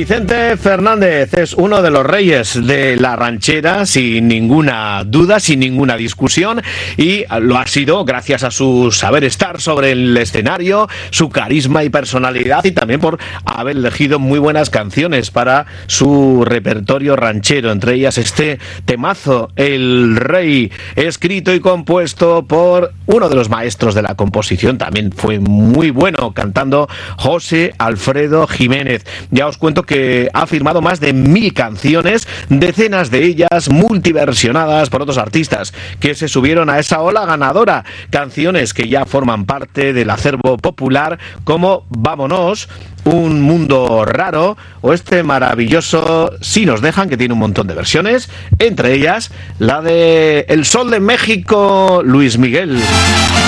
Vicente Fernández es uno de los reyes de la ranchera, sin ninguna duda, sin ninguna discusión, y lo ha sido gracias a su saber estar sobre el escenario, su carisma y personalidad, y también por haber elegido muy buenas canciones para su repertorio ranchero, entre ellas este temazo, El Rey, escrito y compuesto por uno de los maestros de la composición. También fue muy bueno cantando, José Alfredo Jiménez. Ya os cuento que ha firmado más de 1000 canciones, decenas de ellas multiversionadas por otros artistas que se subieron a esa ola ganadora. Canciones que ya forman parte del acervo popular, como Vámonos, Un Mundo Raro, o este maravilloso Si Nos Dejan, que tiene un montón de versiones, entre ellas la de El Sol de México, Luis Miguel.